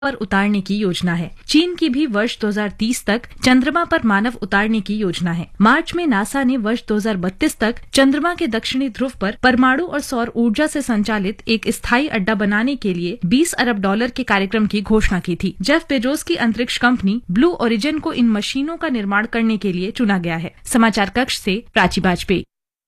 पर उतारने की योजना है। चीन की भी वर्ष 2030 तक चंद्रमा पर मानव उतारने की योजना है। मार्च में नासा ने वर्ष 2032 तक चंद्रमा के दक्षिणी ध्रुव पर परमाणु और सौर ऊर्जा से संचालित एक स्थायी अड्डा बनाने के लिए $20 अरब के कार्यक्रम की घोषणा की थी। जेफ बेजोस की अंतरिक्ष कंपनी ब्लू ओरिजिन को इन मशीनों का निर्माण करने के लिए चुना गया है। समाचार कक्ष से प्राची बाजपेयी।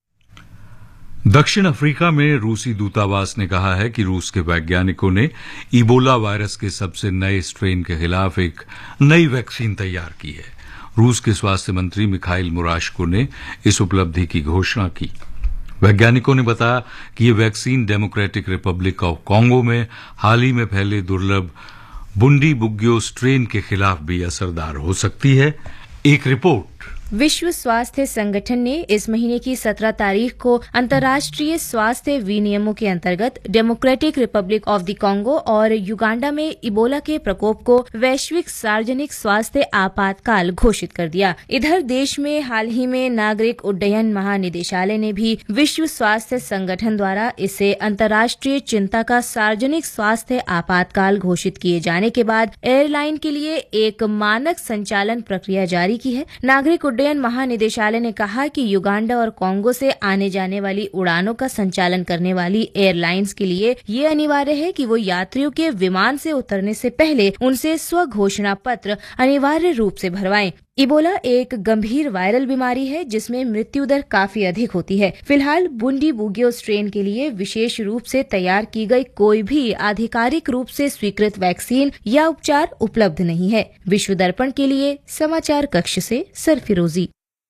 दक्षिण अफ्रीका में रूसी दूतावास ने कहा है कि रूस के वैज्ञानिकों ने इबोला वायरस के सबसे नए स्ट्रेन के खिलाफ एक नई वैक्सीन तैयार की है। रूस के स्वास्थ्य मंत्री मिखाइल मुराशको ने इस उपलब्धि की घोषणा की। वैज्ञानिकों ने बताया कि ये vaccine democratic Republic of Congo में हाल ही में फैले दुर्लभ बुंडीबुग्यो स्ट्रेन के खिलाफ भी असरदार हो सकती है। एक रिपोर्ट। विश्व स्वास्थ्य संगठन ने इस महीने की 17 तारीख को अंतर्राष्ट्रीय स्वास्थ्य विनियमों के अंतर्गत democratic Republic of the Congo और युगांडा में इबोला के प्रकोप को वैश्विक सार्वजनिक स्वास्थ्य आपातकाल घोषित कर दिया। इधर देश में हाल ही में नागरिक उड्डयन महानिदेशालय ने भी विश्व स्वास्थ्य संगठन द्वारा इसे अंतर्राष्ट्रीय चिंता का सार्वजनिक स्वास्थ्य आपातकाल घोषित किए जाने के बाद एयरलाइन के लिए एक मानक संचालन प्रक्रिया जारी की है। नागरिक उड्डयन महानिदेशालय ने कहा कि युगांडा और कांगो से आने जाने वाली उड़ानों का संचालन करने वाली एयरलाइंस के लिए ये अनिवार्य है कि वो यात्रियों के विमान से उतरने से पहले उनसे स्वघोषणा पत्र अनिवार्य रूप से भरवाएं। इबोला एक गंभीर वायरल बीमारी है जिसमें मृत्यु दर काफी अधिक होती है। फिलहाल बुंडीबुग्यो स्ट्रेन के लिए विशेष रूप से तैयार की गई कोई भी आधिकारिक रूप से स्वीकृत वैक्सीन या उपचार उपलब्ध नहीं है। विश्व दर्पण के लिए समाचार कक्ष से सरफिरोजी।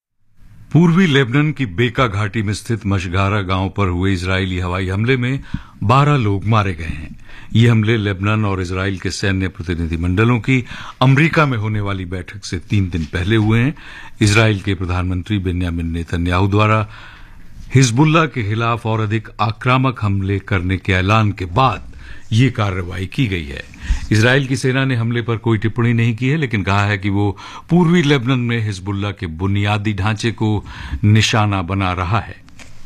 पूर्वी लेबनान की बेका घाटी में स्थित मशगारा गांव पर हुए इजरायली हवाई हमले में 12 लोग मारे गए हैं। ये हमले लेबनान और इजरायल के सैन्य प्रतिनिधिमंडलों की अमेरिका में होने वाली बैठक से 3 दिन पहले हुए हैं। इजरायल के प्रधानमंत्री बेन्यामिन नेतन्याहू द्वारा हिजबुल्लाह के खिलाफ और अधिक आक्रामक हमले करने के ऐलान के बाद ये कार्रवाई की गई है। इजरायल की सेना ने हमले पर कोई टिप्पणी नहीं की है, लेकिन कहा है कि वो पूर्वी लेबनान में हिजबुल्लाह के बुनियादी ढांचे को निशाना बना रहा है।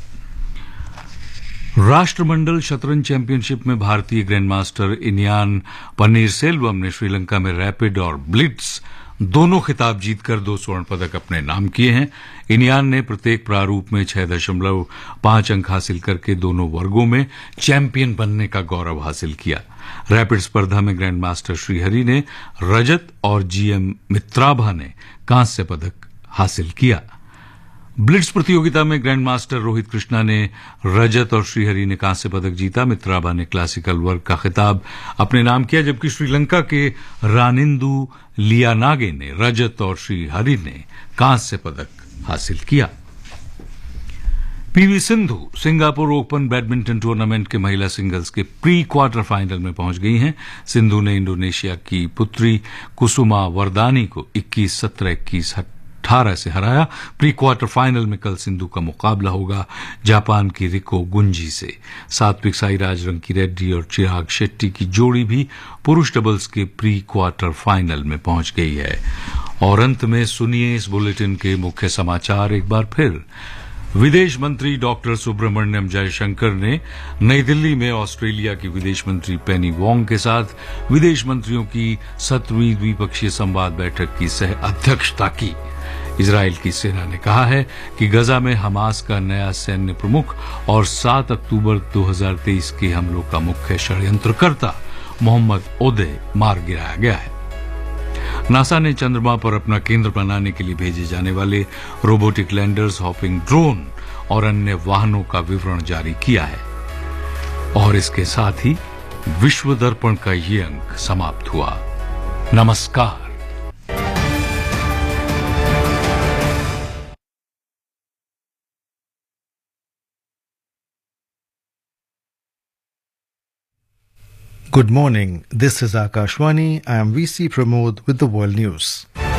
राष्ट्रमंडल शतरंज चैंपियनशिप में भारतीय ग्रैंडमास्टर इनियान पनीरसेल्वम ने श्रीलंका में रैपिड और ब्लिट्ज दोनों खिताब जीतकर 2 स्वर्ण पदक अपने नाम किए हैं। इनियान ने प्रत्येक प्रारूप में 6.5 अंक हासिल करके दोनों वर्गों में चैंपियन बनने का गौरव हासिल किया। रैपिड स्पर्धा में ग्रैंड मास्टर श्रीहरि ने रजत और जीएम मित्राभा ने कांस्य पदक हासिल किया। ब्लिट्ज प्रतियोगिता में ग्रैंड मास्टर रोहित कृष्णा ने रजत और श्रीहरि ने कांस्य पदक जीता। मित्राभा ने क्लासिकल वर्ग का खिताब अपने नाम किया, जबकि श्रीलंका के रानिंदु लियानागे ने रजत और श्रीहरि ने कांस्य पदक हासिल किया। PV Sindhu Singapore open badminton tournament के महिला सिंगल्स के प्री क्वार्टर फाइनल में पहुंच गई हैं। सिंधु ने इंडोनेशिया की पुत्री कुसुमा वरदानी को 21-17, 21-18 से हराया। प्री क्वार्टर फाइनल में कल सिंधु का मुकाबला होगा जापान की रिको गुंजी से। सात्विक साईराज, रंकी रेड्डी और चिराग शेट्टी की जोड़ी भी पुरुष डबल्स के प्री क्वार्टर फाइनल में पहुंच गई है। और अंत में सुनिए इस बुलेटिन के मुख्य समाचार एक बार फिर। विदेश मंत्री डॉक्टर सुब्रमण्यम जयशंकर ने नई दिल्ली में ऑस्ट्रेलिया की विदेश मंत्री पेनी वोंग के साथ विदेश मंत्रियों की 7वीं द्विपक्षीय संवाद बैठक की सह अध्यक्षता की। इजरायल की सेना ने कहा है कि गजा में हमास का नया सैन्य प्रमुख और 7 अक्टूबर 2023 के हमलों का मुख्य षड्यंत्रकर्ता मोहम्मद ओदेह मार गिराया गया है। नासा ने चंद्रमा पर अपना केंद्र बनाने के लिए भेजे जाने वाले रोबोटिक लैंडर्स, हॉपिंग ड्रोन और अन्य वाहनों का विवरण जारी किया है। और इसके साथ ही विश्व दर्पण का ये अंक समाप्त हुआ। नमस्कार। Good morning. This is Akashwani. I am VC Pramod with the World News.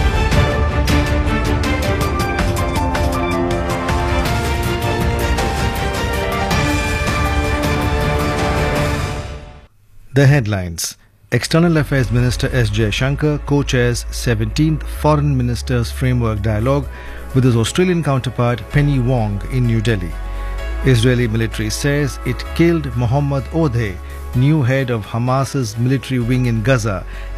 The headlines. External Affairs Minister S. Jaishankar co-chairs 17th Foreign Ministers Framework Dialogue with his Australian counterpart Penny Wong in New Delhi. Israeli military says it killed Mohammad Odeh new head of Hamas's military wing in Gaza